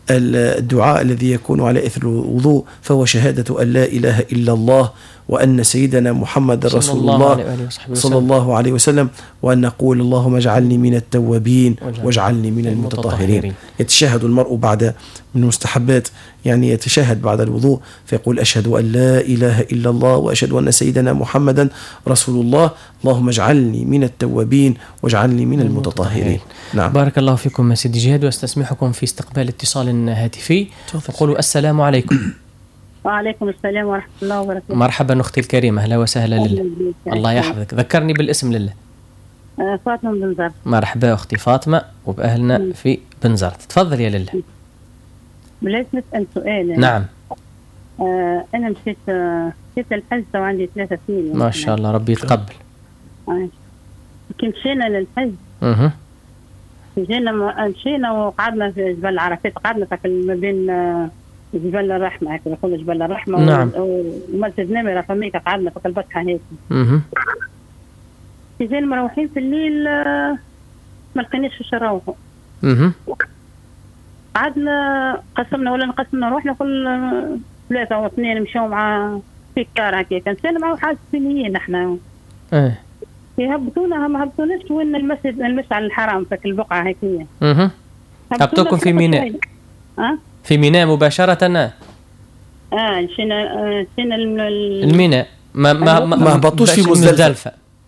الدعاء الذي يكون على إثر الوضوء فهو شهادة أن لا إله إلا الله وأن سيدنا محمد رسول الله صلى الله عليه وسلم، وأن نقول اللهم اجعلني من التوابين واجعلني من المتطهرين. يتشهد المرء بعد من مستحبات يعني يتشهد بعد الوضوء فيقول أشهد أن لا إله إلا الله وأشهد أن سيدنا محمدا رسول الله، اللهم اجعلني من التوابين واجعلني من المتطهرين. نعم. بارك الله فيكم سيدي جهاد، واستسمحكم في استقبال اتصال هاتفي. أقول السلام عليكم. وعليكم السلام ورحمة الله وبركاته. مرحبا أختي الكريمة، أهلا وسهلا لله. الله يحفظك، ذكرني بالاسم لله. فاطمة بن زرت. مرحبا أختي فاطمة وبأهلنا في بن زرت، تفضل يا لله. بلاش نسأل سؤال. نعم. أنا مشيت للحج وعندي 3 سنين. ما شاء الله، ربي يتقبل. كي مشينا للحج مشينا وقعدنا في جبل عرفات، قعدنا ما بين جبل الرحمة، هكذا يقولوا جبل الرحمة. نعم. ومسجد نمرة فميك قعدنا في البطحة هيك. في زين مروحين في الليل ما لقيناش فاش نروحوا. قعدنا قسمنا روحنا كل 3 أو 2 مشاو مع في كار هكا، كان سالم مع حاجة سنيين احنا. يهبطونا ما هبطوناش وين المشعل الحرام في البقعة هكية. هبطوكم في ميناء. في ميناء مباشرة. مشينا الميناء. ما هبطوش في مزدلفة.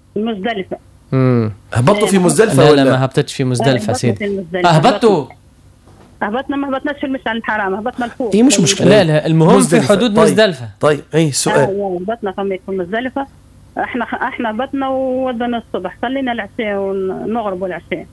هبطوا في مزدلفة ولا ما هبطتش في مزدلفة سيدي؟ هبطنا ما هبطناش في المشعل الحرام، هبطنا الفوق. اي مش مشكلة. لا المهم في حدود مزدلفة. طيب اي سؤال. هبطنا في مزدلفة. احنا هبطنا وودنا الصبح، صلينا العشاء ونغرب العشاء.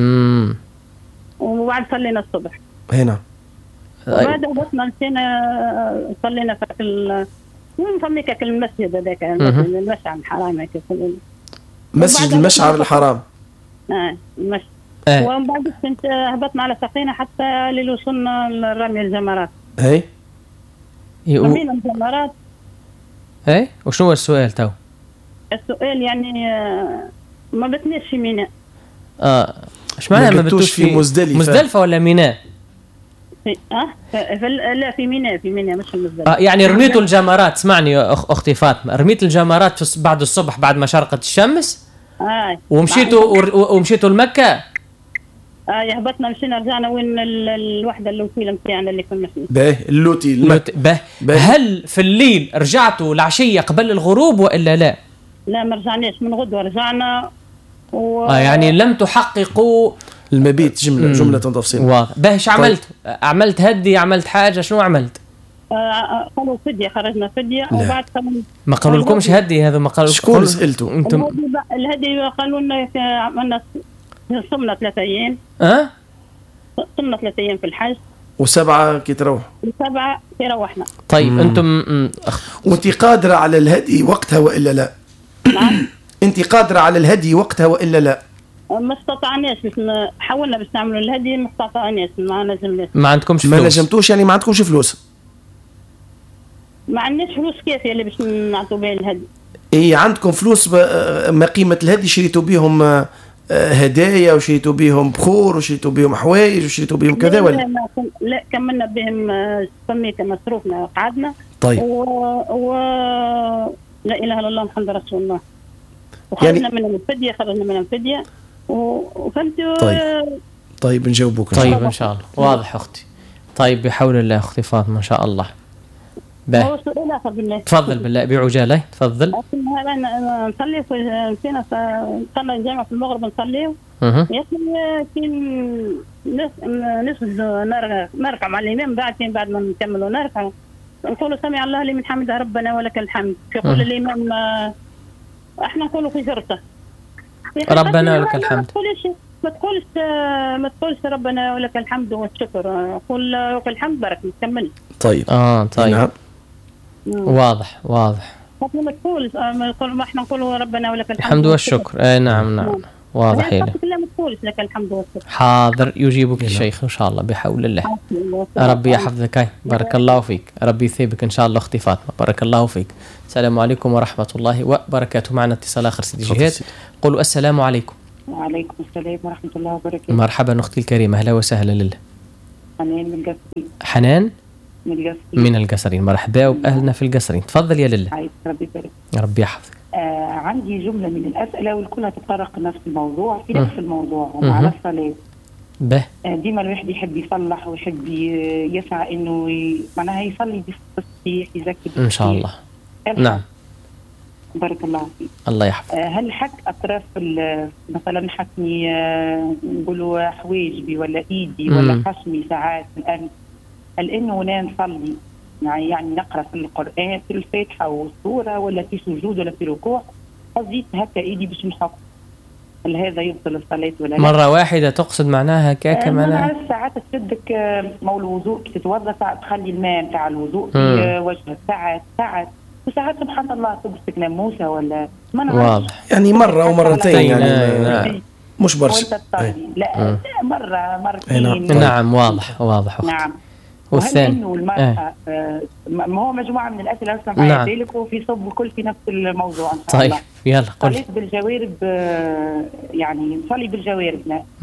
وبعد صلينا الصبح. هنا. وبعد هبطنا مشينا صلينا في وين فميك المسجد هذاك، المشعر الحرام هيك. مسجد المشعر الحرام. المسجد. ومن بعد كنت هبطنا على سفينة حتى لوصلنا لرمي الجمرات. رمينا الجمرات. وشنو هو السؤال تو؟ السؤال يعني ما بتناش في ميناء. ايش معناها ما بتوش في مزدلفة ولا ميناء؟ لا في ميناء مش في مزدلفة. يعني رميتوا الجمرات. اسمعني اختي فاطمة، رميت الجمرات بعد الصبح بعد ما شرقت الشمس. ومشيتوا لمكة. هبطنا مشينا رجعنا وين الوحدة اللوتيلة متاعنا اللي كنا فيه. اللوتي. هل في الليل رجعتوا العشية قبل الغروب وإلا لا؟ لا ما رجعناش، من غدوة رجعنا يعني لم تحققوا المبيت جملة تفصيل. واضح. ايش عملت هدي، عملت حاجة، شنو عملت؟ قالوا فدية، خرجنا فدية. وبعد ما قالوا لكمش هدي؟ هذا ما قالوا. شكون سألتوا انتم؟ الهدي قالوا لنا عملنا صمنا 3 أيام. صمنا 3 أيام في الحج. و7 كي تروح. 7 كي روحنا. طيب انتم وانت قادرة على الهدي وقتها وإلا لا؟ نعم. انت قادرة على الهدي وقتها وإلا لا؟ ما استطعناش، حاولنا باش نعملوا الهدي ما استطعناش، ما نجمناش. ما عندكمش فلوس؟ ما نجمتوش يعني ما عندكمش فلوس؟ ما عندناش فلوس كافية اللي باش نعطوا بها الهدي. عندكم فلوس ما قيمة الهدي شريتوا بيهم هدايا وشريتوا بهم بخور وشريتوا بهم حوايج وشريتوا بهم كذا ولا؟ لا كملنا بهم سميت مصروفنا قعدنا. طيب. لا إله إلا الله محمد رسول الله. وخرجنا من الفدية وفهمتوا. طيب نجاوبوك. طيب إن شاء الله. واضح أختي. طيب بحول الله أختي فاطمة إن شاء الله. هو سؤال آخر بالله. تفضل بالله بعجالة. تفضل. نصلي فينا صلى الجامعة في المغرب نصلي. يا أخي نركع مع الإمام بعد ما نكملوا نركع نقول سمع الله لمن حمده ربنا ولك الحمد. يقول الإمام احنا نقولوا في جرته ربنا ولك الحمد. ما تقولش ربنا ولك الحمد والشكر، قول لك الحمد برك نكمل. طيب. طيب. نعم. واضح. ما تقولش ما احنا نقولوا ربنا ولك الحمد والشكر. نعم. واضح. لا ما تقولش لك الحمد والشكر. حاضر يجيبك الشيخ ان شاء الله بحول الله. ربي يحفظك. بارك الله فيك. ربي يثيبك ان شاء الله اختي فاطمه. بارك الله فيك. السلام عليكم ورحمه الله وبركاته. معنا اتصال اخر سيدي جهاد. قولوا السلام عليكم. وعليكم السلام ورحمه الله وبركاته. مرحبا اختي الكريمه، اهلا وسهلا لله. حنان من القصرين. حنان من القصرين. من القصرين، مرحبا وبأهلنا في القصرين. تفضل يا لله. عايز ربي يبارك. ربي يحفظك. عندي جملة من الأسئلة والكلها تتطرق نفس الموضوع في نفس الموضوع ومع الصلاة. ديما الواحد يحب يصلح ويحب يسعى إنه معناها يصلي بالتصحيح يزكي إن شاء الله. نعم. بارك الله فيك. الله يحفظك. هل حك أطراف مثلا حكني نقولوا حواجبي ولا إيدي ولا خشمي ساعات الآن، هل إنه أنا نصلي يعني نقرأ في القرآن في الفاتحة والسورة ولا في سجود ولا في ركوع قصدي هكا إيدي باش نحط، هل هذا يبطل الصلاة ولا لا؟ مرة واحدة تقصد معناها هكاك؟ معناها ساعات تشدك مول الوضوء كي تتوضأ ساعات تخلي الماء نتاع الوضوء في وجهك ساعات وساعات سبحان الله تمسك ناموسة ولا ما واضح يعني مرة ومرتين يعني مش برشا. لا مرة مرتين. نعم واضح. نعم. والثاني إنه المرأة ما هو مجموعة من الأسئلة أصلا نعم. ذلك وفي صب الكل في نفس الموضوع إن شاء طيب الله. يلا قل. صليت بالجوارب يعني نصلي بالجوارب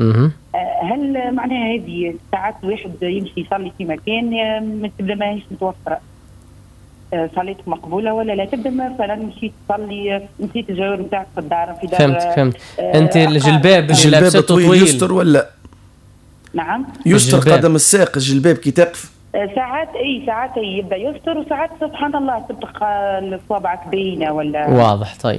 هل معناها هذه ساعات واحد يمشي يصلي في مكان تبدا ما هيش متوفرة صليت مقبولة ولا لا؟ تبدا مثلا مشيت تصلي نسيت الجوارب نتاعك في الدار في دار. فهمت. أنت الجلباب طويل يستر ولا؟ نعم يستر قدم الساق الجلباب كي تقف ساعات يبدا يستر وساعات سبحان الله تبقى الصوابع باينه ولا واضح. طيب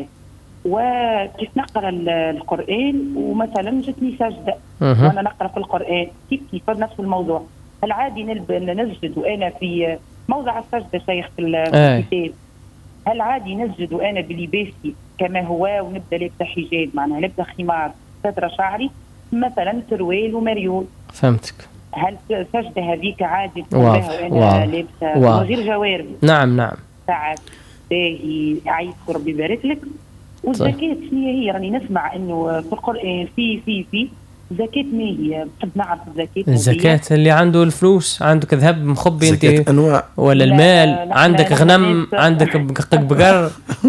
وكيف نقرا القران ومثلا جتني سجده وانا نقرا في القران كيف نفس الموضوع، هل عادي نسجد وانا في موضع السجده شيخ في الكتاب؟ هل عادي نسجد وانا بلباسي كما هو ونبدا لابسه حجاب معناها لابسه خمار ستر شعري مثلا سروال ومريول؟ فهمتك. هل سجدة هذيك عادي وانا لابسه من غير جوارب؟ نعم. ساعات باهي عايز ربي يبارك لك. والزكاة شنو هي؟ راني نسمع انه في القرآن في زكاة ما هي؟ بحب نعرف الزكاة اللي عنده الفلوس، عندك ذهب مخبي انت انواع ولا المال، عندك غنم، عندك بقر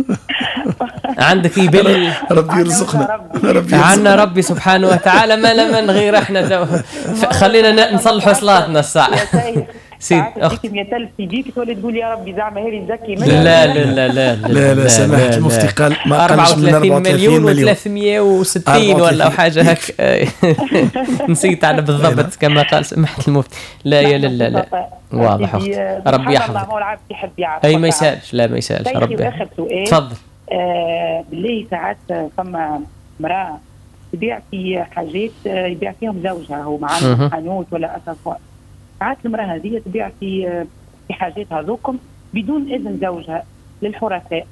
عندك يبل. ربي يرزقنا عنا ربي سبحانه وتعالى ما من غير احنا خلينا نصلح صلاتنا الساعة. سيد اختي 100,000 يجيك تولي تقول يا ربي زعما هذه زكي لا سماحة المفتي قال ما قالش من 34 مليون و360 ولا حاجة هك. نسيت على بالضبط كما قال سماحة المفتي. لا يا لا واضح اختي. ربي يحفظك. اي ما يسالش لا ما يسالش. ربي تفضل. بالله ساعات فما امرأة تبيع في حاجات يبيع فيهم زوجها هو معاه حانوت ولا أسفار، ساعات المرأة هذه تبيع في حاجات هذوكم بدون إذن زوجها للحرفاء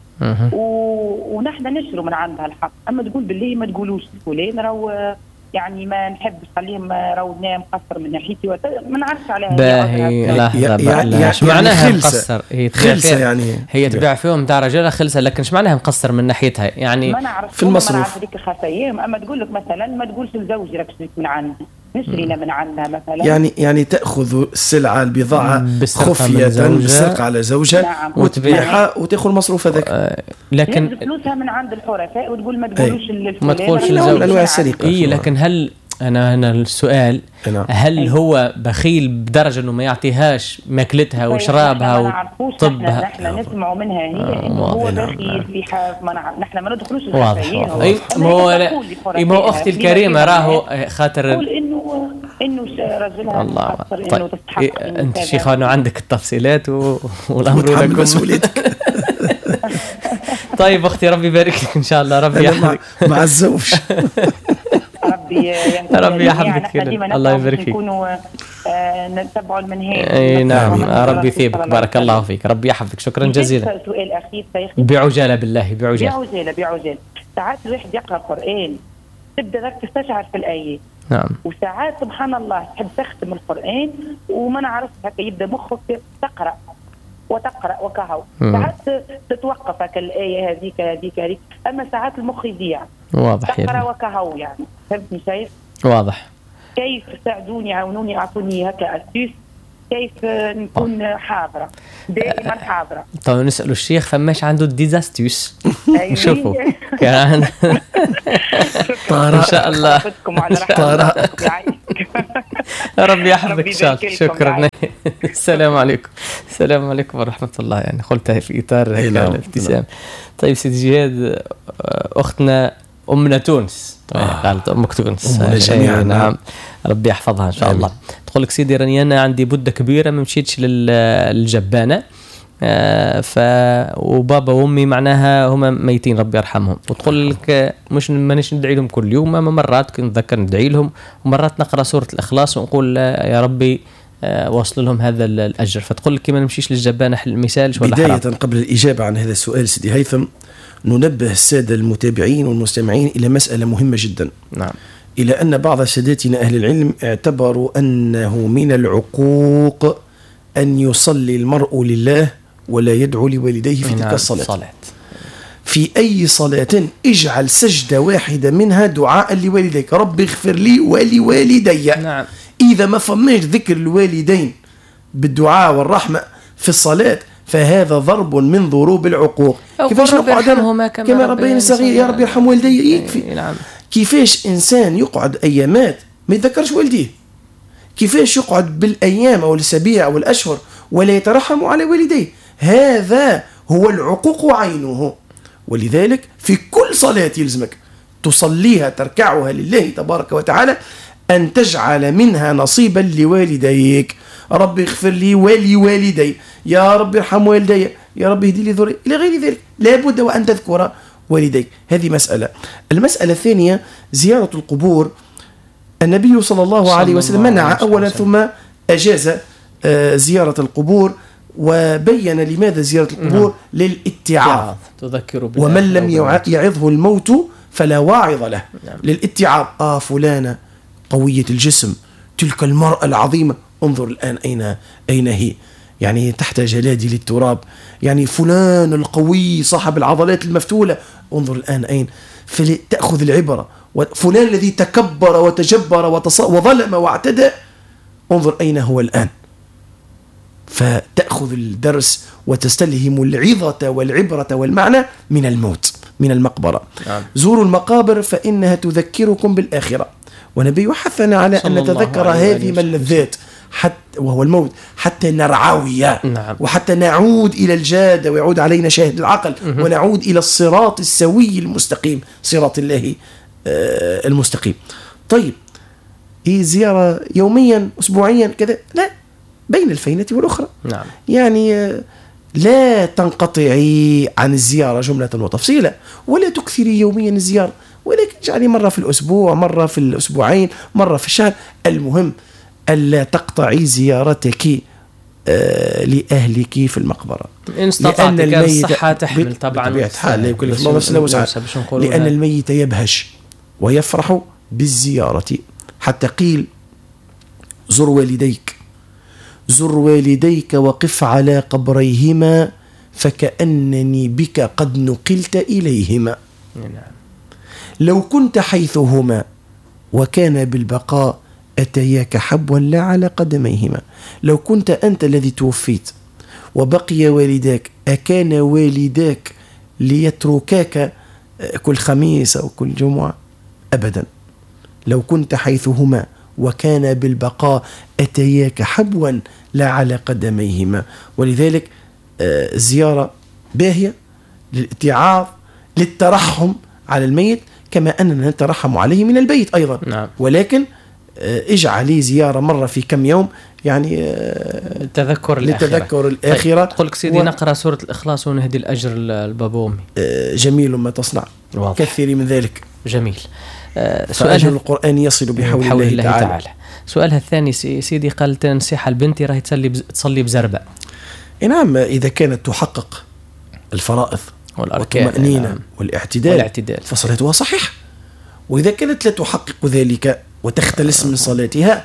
ونحن نشروا من عندها الحق، أما تقول بالله ما تقولوش فلان راهو يعني ما نحبش خليهم راهو نام مقصر من ناحيتي ما نعرفش عليها. باهي لحظة ايش معناها مقصر؟ هي خلسة يعني هي تبيع فيهم تاع رجالها خلسة، لكن ايش معناها مقصر من ناحيتها يعني؟ ما نعرف في المصروف. ما نعرف هذيك خفايام، اما تقول لك مثلا ما تقولش لزوجي راك شريت من عندي نشرينا من عندها مثلا. يعني تاخذ السلعه البضاعه خفيه بسرقه على زوجها نعم. وتبيعها وتاخذ المصروف هذاك. لكن فلوسها من عند الحرفاء وتقول ما تقولوش للفلان ما تقولش للزوج. انواع السرقه. لكن هل أنا السؤال هل هو بخيل بدرجة إنه ما يعطيهاش ماكلتها وشرابها وطبها؟ نحن نسمع منها هي إنه هو بخيل في حاجة نحن ما ندخلوش الخفايين. ما هو أختي الكريمة راهو خاطر يقول إنه رجلها الله. طيب أنت شيخانو عندك التفصيلات والأمر لكم مسؤوليتك. طيب أختي ربي يبارك لك إن شاء الله. ربي يحفظك مع الزوج. ربي يحفظك. الله يبارك فيك. نكونوا نتبعوا المنهج. اي نعم ربي يثيبك. بارك الله فيك. ربي يحفظك. شكرا جزيلا. سؤال اخير سيخي بعجاله بالله بعجاله. ساعات الواحد يقرا القران تبدا تستشعر في الايات. نعم. وساعات سبحان الله تحب تختم القران وما نعرف هكا يبدا مخك تقرا وكهو. ساعات تتوقف هكا الآية هذيك أما ساعات المخ يضيع. واضح تقرأ وكهو يعني. فهمتني شايف؟ واضح. كيف ساعدوني عاونوني أعطوني هكا أسيس كيف نكون حاضرة دائما حاضرة. طيب نسأل الشيخ فماش عنده ديزاستيوس. نشوفوا كان إن شاء الله. طارق ربي يحفظك إن شاء الله. شكرا. السلام عليكم. السلام عليكم ورحمة الله. يعني قلتها في إطار هيك الابتسام. طيب سيدي جهاد، أختنا أمنا تونس قالت أمك تونس جميعا. نعم ربي يحفظها إن شاء الله. تقول لك سيدي راني أنا عندي بودة كبيرة ما مشيتش للجبانة، وبابا وامي معناها هما ميتين ربي يرحمهم، وتقول لك مش مانيش ندعي لهم كل يوم، اما مرات كنتذكر ندعي لهم، ومرات نقرا سوره الاخلاص ونقول يا ربي وصل لهم هذا الاجر. فتقول لك كيما نمشيش للجبانه المثال ولا بدايه حرام. قبل الاجابه عن هذا السؤال سيدي هيثم، ننبه الساده المتابعين والمستمعين الى مساله مهمه جدا. نعم. الى ان بعض ساداتنا اهل العلم اعتبروا انه من العقوق ان يصلي المرء لله ولا يدعو لوالديه في تلك الصلاة. في أي صلاة اجعل سجدة واحدة منها دعاء لوالديك، رب اغفر لي ولوالدي. نعم. إذا ما فماش ذكر الوالدين بالدعاء والرحمة في الصلاة فهذا ضرب من ضروب العقوق. كيفاش نقعد كما ربيني صغير يا رب يرحم والدي يكفي. نعم. كيفاش إنسان يقعد أيامات ما يتذكرش والديه؟ كيفاش يقعد بالأيام أو الأسابيع أو الأشهر ولا يترحم على والديه؟ هذا هو العقوق عينه. ولذلك في كل صلاة يلزمك تصليها تركعها لله تبارك وتعالى أن تجعل منها نصيبا لوالديك. رب اغفر لي ولوالدي، يا رب ارحم والدي، يا رب اهدي لي ذريتي، إلى غير ذلك. لا بد وأن تذكر والديك. هذه مسألة. المسألة الثانية زيارة القبور. النبي صلى الله عليه وسلم منع أولا ثم أجاز زيارة القبور، وبين لماذا زيارة القبور. للاتعاظ. ومن لم يعظه الموت فلا واعظ له. للاتعاظ. فلانة قوية الجسم، تلك المرأة العظيمة، انظر الآن أين هي، يعني تحت جلادل التراب. يعني فلان القوي صاحب العضلات المفتولة، انظر الآن أين. فلتأخذ العبرة. وفلان الذي تكبر وتجبر وظلم واعتدى، انظر أين هو الآن. فتأخذ الدرس وتستلهم العظة والعبرة والمعنى من الموت، من المقبرة. زوروا المقابر فإنها تذكركم بالآخرة. ونبي حثنا على أن نتذكر هذه من اللذات وهو الموت حتى نرعوي. نعم. وحتى نعود إلى الجادة ويعود علينا شاهد العقل ونعود إلى الصراط السوي المستقيم، صراط الله المستقيم. طيب هي زيارة يوميا أسبوعيا كذا؟ لا، بين الفينة والأخرى. نعم. يعني لا تنقطعي عن الزيارة جملة وتفصيلا، ولا تكثري يوميا الزيارة، ولكن اجعلي مرة في الأسبوع، مرة في الأسبوعين، مرة في الشهر. المهم ألا تقطعي زيارتك لأهلك في المقبرة، إن استطعت. كان الصحة تحمل طبعا، لأن الميت يبهش ويفرح بالزيارة. حتى قيل زر والديك، زر والديك وقف على قبريهما فكأنني بك قد نقلت إليهما. لو كنت حيثهما وكان بالبقاء أتياك حبوا لا على قدميهما. لو كنت أنت الذي توفيت وبقي والداك، أكان والداك ليتركاك كل خميس أو كل جمعة؟ أبدا. لو كنت حيثهما وكان بالبقاء أتياك حبوا لا على قدميهما. ولذلك الزيارة باهية للاتعاظ، للترحم على الميت، كما أننا نترحم عليه من البيت أيضا. نعم. ولكن اجعلي زيارة مرة في كم يوم، يعني للتذكر الآخرة. تقول لك سيدي نقرأ سورة الإخلاص ونهدي الأجر للبابا وأمي. جميل ما تصنع، كثيري من ذلك. جميل. سؤال القرآن يصل بحول الله تعالى. سؤالها الثاني سيدي، قال تنصيح البنت راهي تصلي بزربة. نعم، إذا كانت تحقق الفرائض والطمأنينة والاعتدال فصلاتها صحيحة. وإذا كانت لا تحقق ذلك وتختلس من صلاتها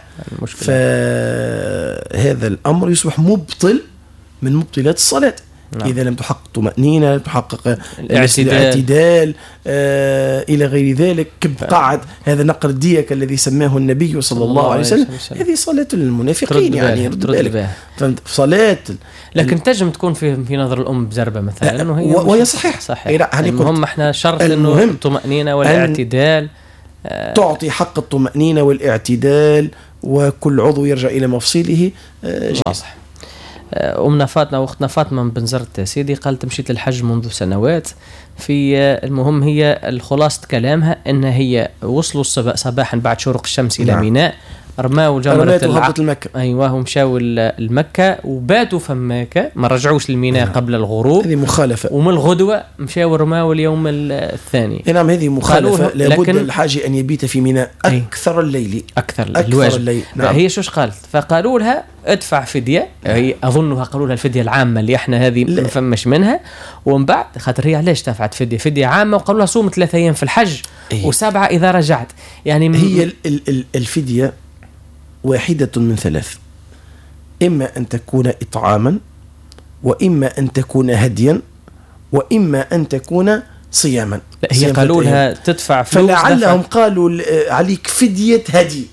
فهذا الأمر يصبح مبطل من مبطلات الصلاة. نعم. إذا لم تحقق طمأنينة، لم تحقق الاعتدال إلى غير ذلك، قعد هذا نقر الديك الذي سماه النبي صلى الله عليه وسلم. هذه صلاة المنافقين، يعني صلاة. لكن تجم تكون في نظر الأم بزربة مثلا، وهي صحيح. المهم احنا شرط انه الطمأنينة والاعتدال، تعطي حق الطمأنينة والاعتدال وكل عضو يرجع إلى مفصله صح. أمنا فاطمة وأختنا فاطمة من بنزرت سيدي قالت مشيت للحج منذ سنوات. في المهم هي الخلاصة كلامها أن هي وصلوا صباحا بعد شروق الشمس إلى ميناء، رماو جمرة المكة. أيوة ومشاو المكة وباتوا فماك، ما رجعوش للميناء قبل الغروب. هذه مخالفة. ومن الغدوة مشاو رماو اليوم الثاني. نعم هذه مخالفة. لابد الحاج أن يبيت في ميناء أكثر الليل. أكثر الليل. نعم. هي شوش قالت؟ فقالوا لها ادفع فدية. هي أظنها قالوا لها الفدية العامة اللي احنا هذه ما فمش منها. ومن بعد خاطر هي علاش دفعت فدية عامة وقالوا لها صوم 3 أيام في الحج و7 إذا رجعت. يعني هي الفدية واحدة من 3، إما أن تكون إطعاما، وإما أن تكون هديا، وإما أن تكون صياما. هي قالوا لها تدفع فلوس، فلعلهم قالوا عليك فدية هدي.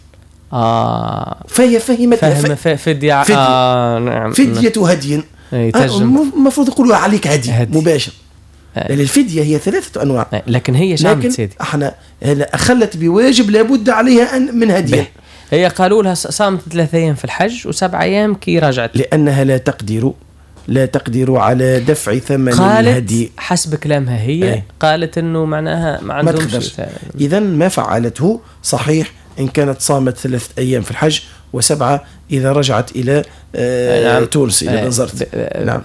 فهي فهمت فدية. نعم. فدية هدي. المفروض يقولوا عليك هدي مباشر. لأن الفدية هي 3 أنواع. لكن هي لكن سيدي احنا أخلت بواجب لابد عليها من هدية. هي قالوا لها صامت 3 أيام في الحج و7 أيام كي رجعت، لأنها لا تقدر على دفع ثمن الهدي. حسب كلامها هي قالت إنه معناها ما عندهمش. إذن ما فعلته صحيح إن كانت صامت 3 أيام في الحج و7 إذا رجعت إلى تونس إلى بنزرت. نعم.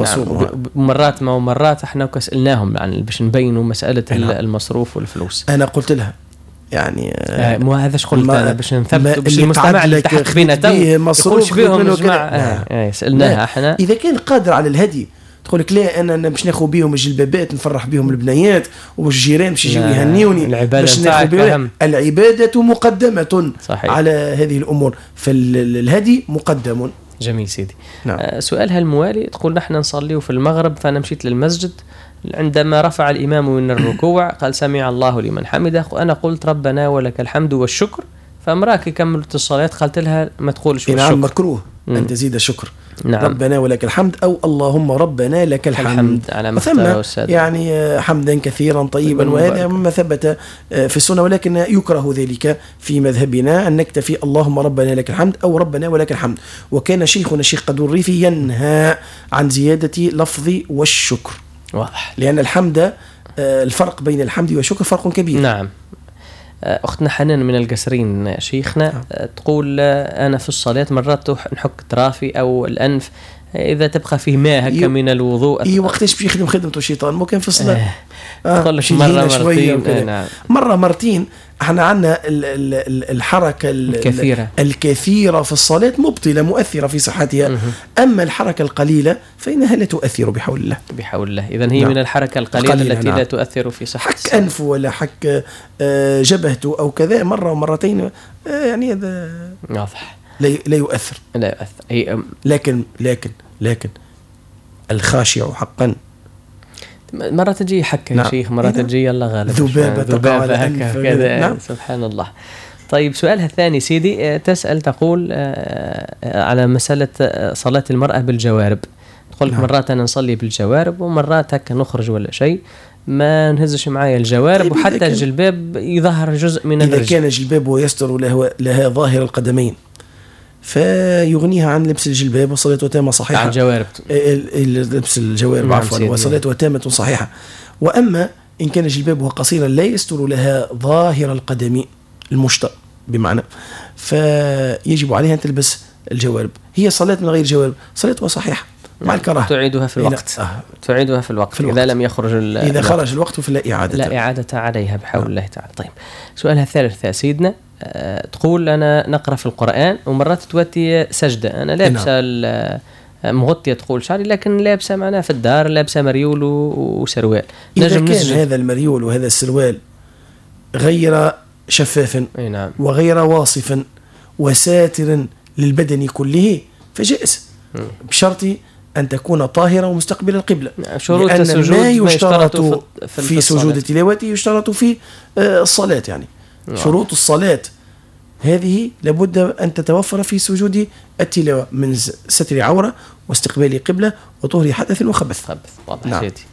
مرات ما ومرات احنا سألناهم يعني باش نبينوا مسألة المصروف والفلوس. أنا قلت لها يعني مو هذا قلت انا باش نثبت باش المستمع اللي تحت بينا تو يقولش بهم جماعه. سالناها احنا اذا كان قادر على الهدي تقول لك لا انا باش ناخذ بهم الجلبابات نفرح بهم البنيات والجيران باش يجيو يهنيوني باش ناخذ بهم. العباده مقدمه صحيح. على هذه الامور، فالهدي مقدم. جميل سيدي. نعم. سؤالها الموالي تقول نحن نصلي في المغرب، فانا مشيت للمسجد عندما رفع الإمام من الركوع قال سمع الله لمن حمده، وأنا قلت ربنا ولك الحمد والشكر، فامرأة كملت الصلاة قالت لها ما تقولش والشكر. نعم مكروه أن تزيد الشكر. نعم. ربنا ولك الحمد أو اللهم ربنا لك الحمد على ما اختاره السادة. يعني حمدا كثيرا طيبا، وهذا مما ثبت في السنة، ولكن يكره ذلك في مذهبنا أن نكتفي اللهم ربنا لك الحمد أو ربنا ولك الحمد. وكان شيخنا الشيخ قدوريفي ينهى عن زيادة لفظ والشكر. واضح. لأن الحمد الفرق بين الحمد والشكر فرق كبير. نعم. أختنا حنان من القصرين شيخنا تقول أنا في الصلاة مرات نحك طرافي أو الأنف إذا تبقى فيه ماء هكا من الوضوء. وقتاش باش يخدم خدمة الشيطان مو كان في الصلاة. تقول لك مرة مرتين. نعم. مرة مرتين. احنا عندنا الحركة الكثيرة في الصلاة مبطلة مؤثرة في صحتها. أما الحركة القليلة فإنها لا تؤثر بحول الله. بحول الله. إذن هي من الحركة القليلة التي لا تؤثر في صحة حك أنف ولا حك جبهته أو كذا مرة ومرتين يعني هذا واضح لا يؤثر. لكن الخاشع حقا مرة تجي حكة يا شيخ، مرة تجي يلا غالب ذبابة هكا كذا. نعم. سبحان الله. طيب سؤالها الثاني سيدي تسأل تقول على مسألة صلاة المرأة بالجوارب. تقول نعم. مرات أنا نصلي بالجوارب ومرات هكا نخرج ولا شيء ما نهزش معايا الجوارب. طيب وحتى الجلباب يظهر جزء من الرجل. إذا كان الجلباب ويستر لها ظاهر القدمين فيغنيها عن لبس الجلباب وصلاته تامة صحيحة. عن الجوارب لبس الجوارب عفوا وصلاته تامة صحيحة. وأما إن كان جلبابها قصيرا لا يستر لها ظاهر القدم المشطأ بمعنى، فيجب عليها أن تلبس الجوارب. هي صلاة من غير جوارب صلاتها صحيحة مع الكراهة. تعيدها في الوقت. تعيدها في الوقت إذا لم يخرج إذا خرج الوقت فلا إعادة. لا إعادة عليها بحول الله تعالى. طيب سؤالها الثالث سيدنا تقول أنا نقرأ في القرآن ومرات تواتي سجدة أنا لابسة مغطية تقول شعري لكن لابسة معنا في الدار لابسة مريول وسروال. إذا كان هذا المريول وهذا السروال غير شفاف نعم. وغير واصف وساتر للبدن كله فجائز بشرط أن تكون طاهرة ومستقبل القبلة. شروط السجود ما يشترط في سجود التلاوة يشترط في الصلاة يعني. شروط الصلاة هذه لابد أن تتوفر في سجود التلاوة من ستر عورة واستقبال قبلة وطهر حدث وخبث. واضح. نعم.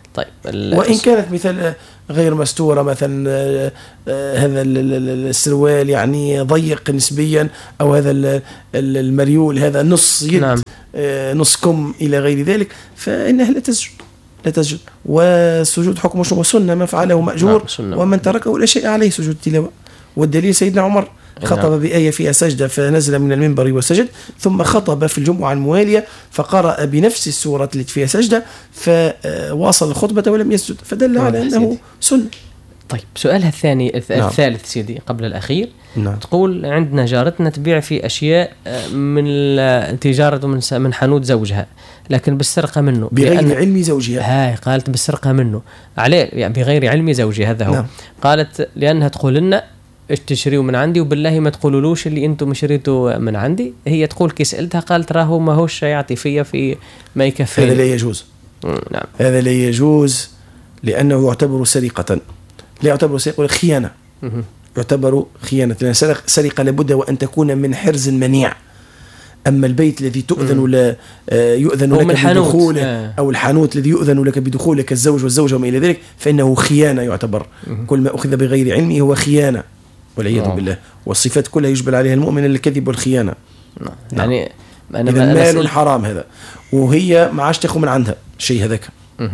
طيب وإن كانت مثل غير مستورة، مثلا هذا السروال يعني ضيق نسبيا، أو هذا المريول هذا نص يد، نعم. نص كم إلى غير ذلك، فإنها لا تسجد. والسجود حكم سنة، من فعله مأجور، نعم. ومن تركه لا شيء عليه، سجود التلاوة. والدليل سيدنا عمر خطب بآية فيها سجدة فنزل من المنبر وسجد، ثم خطب في الجمعة الموالية فقرأ بنفس السورة التي فيها سجدة فواصل الخطبة ولم يسجد، فدل على أنه سنة. طيب سؤالها الثاني الثالث سيدي قبل الأخير، نعم. تقول عندنا جارتنا تبيع في أشياء من التجارة من حانوت زوجها، لكن بالسرقة منه بغير علم زوجها. هاي قالت بالسرقة منه عليه، يعني بغير علم زوجها، هذا هو. نعم. قالت لأنها تقول لنا اشتريوا من عندي وبالله ما تقولولوش اللي انتم شريتوا من عندي. هي تقول كي سألتها قالت راهو ما هوش يعطي فيا في ما يكفي. هذا لا يجوز. نعم. هذا لا يجوز لأنه يعتبر سرقة، لا يعتبر سرقة، خيانة. يعتبر خيانة، لأن سرقة لابد وأن تكون من حرز منيع. أما البيت الذي تؤذن يؤذن لك بدخوله، أو الحانوت الذي يؤذن لك بدخوله كالزوج والزوجة وما إلى ذلك، فإنه خيانة يعتبر. كل ما أخذ بغير علمه هو خيانة والعياذ بالله. والصفات كلها يجبل عليها المؤمن الكذب والخيانة. يعني إذا مال حرام هذا، وهي ما عادش تاخذ من عندها شيء هذاك،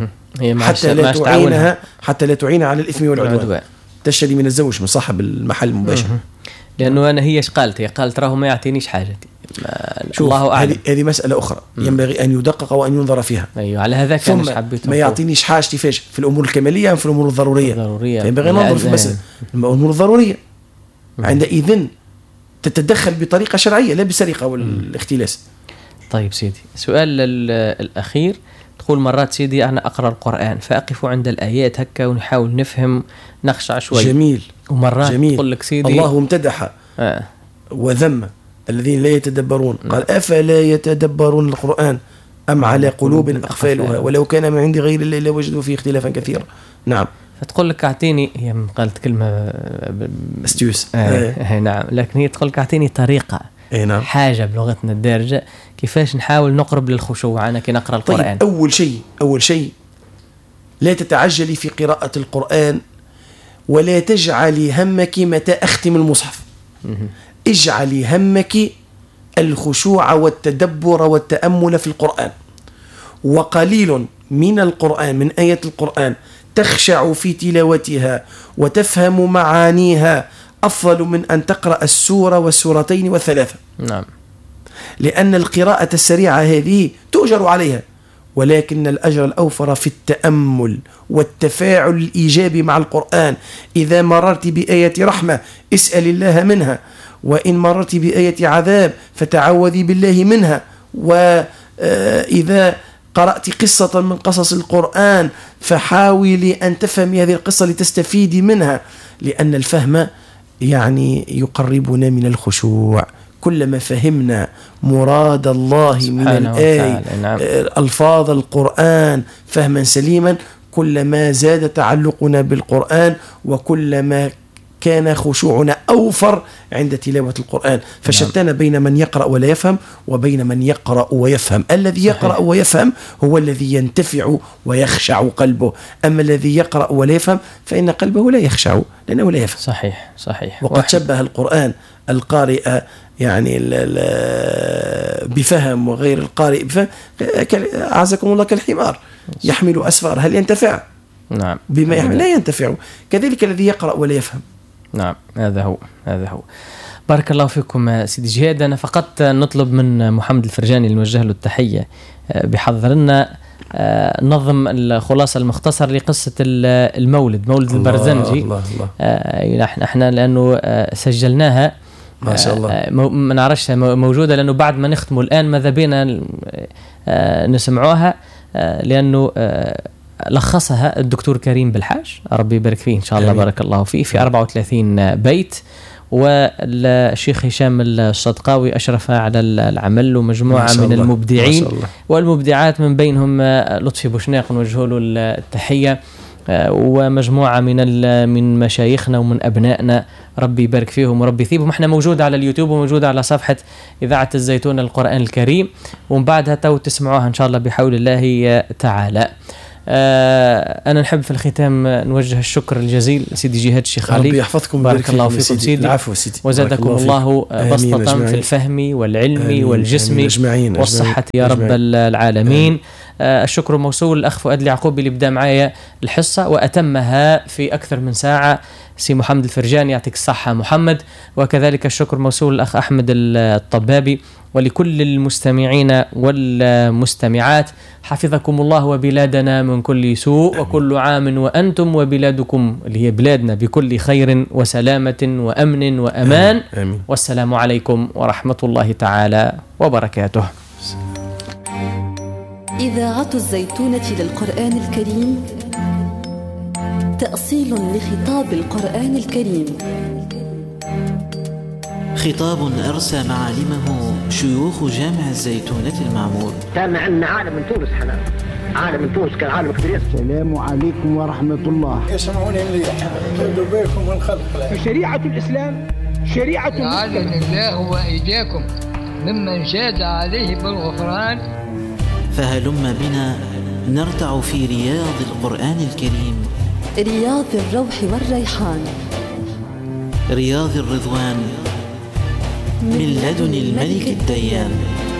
حتى لا تعينها على الإثم والعدوان. تشتري من الزوج من صاحب المحل مباشرة. لأنه أنا هي قالت راهو ما يعطينيش حاجتي. الله أعلم. هذه مسألة أخرى ينبغي أن يدقق وأن ينظر فيها. أيوة على هذا كان حبيت ما يعطينيش حاجتي فيش في الأمور الكمالية في الأمور الضرورية. ينبغي ننظر في مسألة الأمور الضرورية. عندئذ تتدخل بطريقة شرعية لا بسرقة والاختلاس. طيب سيدي، سؤال الأخير، تقول مرات سيدي أنا أقرأ القرآن فأقف عند الآيات هكا ونحاول نفهم نخشع شوي. جميل. ومرات تقول لك سيدي الله امتدح وذم الذين لا يتدبرون، قال أفلا يتدبرون القرآن أم على قلوب أقفالها ولو كان من عند غير الله لوجدوا فيه اختلافا كثيرا. نعم. فتقول لك أعطيني، هي قالت كلمة استيوس. نعم، لكن هي تقول لك أعطيني طريقة، نعم. حاجة بلغتنا الدارجة كيفاش نحاول نقرب للخشوع أنا كي نقرأ القرآن. طيب أول شيء لا تتعجلي في قراءة القرآن، ولا تجعلي همك متى أختم المصحف. اجعلي همك الخشوع والتدبر والتأمل في القرآن. وقليل من القرآن، من آيات القرآن تخشع في تلاوتها وتفهم معانيها أفضل من أن تقرأ السورة والسورتين والثلاثة. نعم. لأن القراءة السريعة هذه تؤجر عليها، ولكن الأجر الأوفر في التأمل والتفاعل الإيجابي مع القرآن. إذا مررت بآية رحمة اسأل الله منها، وإن مررت بآية عذاب فتعوذي بالله منها. وإذا قرأت قصة من قصص القرآن فحاولي أن تفهمي هذه القصة لتستفيدي منها، لأن الفهم يعني يقربنا من الخشوع. كلما فهمنا مراد الله من الآية، نعم. ألفاظ القرآن فهما سليما، كلما زاد تعلقنا بالقرآن، وكلما كان خشوعنا أوفر عند تلاوة القرآن. فشتان بين من يقرأ ولا يفهم وبين من يقرأ ويفهم. الذي يقرأ ويفهم هو الذي ينتفع ويخشع قلبه، أما الذي يقرأ ولا يفهم فإن قلبه لا يخشع لأنه لا يفهم. صحيح. وقد شبه القرآن القارئ يعني بفهم وغير القارئ بفهم، أعزكم الله كالحمار يحمل أسفار، هل ينتفع؟ نعم. بما يحمل لا ينتفع. كذلك الذي يقرأ ولا يفهم. نعم، هذا هو. بارك الله فيكم سيدي جهاد. أنا فقط نطلب من محمد الفرجاني اللي نوجه له التحية بحضر لنا نظم الخلاصة المختصر لقصة المولد، مولد البرزنجي. احنا لأنه سجلناها ما شاء الله، ما نعرفش موجودة، لأنه بعد ما نختموا الآن ماذا بينا نسمعوها، لأنه لخصها الدكتور كريم بالحاج ربي يبارك فيه إن شاء الله. بارك الله فيه، في 34 بيت. والشيخ هشام الصدقاوي أشرف على العمل، ومجموعة من المبدعين والمبدعات من بينهم لطفي بوشناق نوجه له التحية، ومجموعة من مشايخنا ومن أبنائنا ربي يبارك فيهم وربي يثيبهم. احنا موجودة على اليوتيوب وموجودة على صفحة إذاعة الزيتون القرآن الكريم، ومن بعدها تسمعوها إن شاء الله بحول الله تعالى. أنا نحب في الختام نوجه الشكر الجزيل سيدي جهاد الشيخ علي، ربي يحفظكم بارك الله فيكم سيدي. العفو سيدي، وزادكم الله بسطة في الفهم والعلم والجسم والصحة يا رب العالمين. الشكر موصول الأخ فؤاد اليعقوبي اللي بدأ معايا الحصة وأتمها في أكثر من ساعة، سي محمد الفرجاني يعطيك الصحة محمد. وكذلك الشكر موصول الأخ أحمد الطبابي، ولكل المستمعين والمستمعات. حفظكم الله وبلادنا من كل سوء، وكل عام وأنتم وبلادكم اللي هي بلادنا بكل خير وسلامة وأمن وأمان. آمين. والسلام عليكم ورحمة الله تعالى وبركاته. إذاعة الزيتونة للقرآن الكريم، تأصيل لخطاب القرآن الكريم، خطاب أرسى معالمه شيوخ جامع الزيتونة المعمور. سامع أن عالم من تونس، حنا عالم من تونس كان عالم كبير. السلام عليكم ورحمة الله. يسمعوني مليح، خذوا بالكم من خلق في شريعة الإسلام، شريعة العالم الله وإيديكم ممن جاد عليه بالغفران. فهلم بنا نرتع في رياض القرآن الكريم، رياض الروح والريحان، رياض الرضوان من لدن الملك الديان.